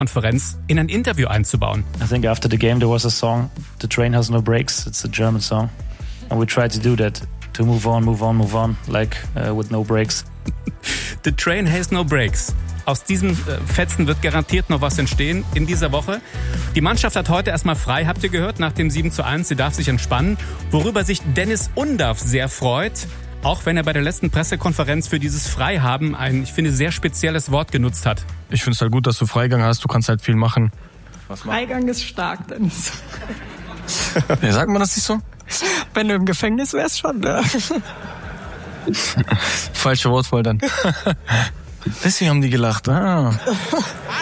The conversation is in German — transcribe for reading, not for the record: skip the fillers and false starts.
Konferenz in ein Interview einzubauen. I think after the game there was a song, The Train Has No Brakes. It's a German song. And we tried to do that, to move on, like with no brakes. The Train Has No Brakes. Aus diesem Fetzen wird garantiert noch was entstehen in dieser Woche. Die Mannschaft hat heute erstmal frei, habt ihr gehört, nach dem 7:1. Sie darf sich entspannen. Worüber sich Dennis Undaff sehr freut, auch wenn er bei der letzten Pressekonferenz für dieses Freihaben ein, ich finde, sehr spezielles Wort genutzt hat. Ich finde es halt gut, dass du Freigang hast. Du kannst halt viel machen. Freigang ist stark, Dennis. Ja, sagt man das nicht so? Wenn du im Gefängnis wärst, schon, ne? Falsche Wortwahl dann. Deswegen haben die gelacht. Ah.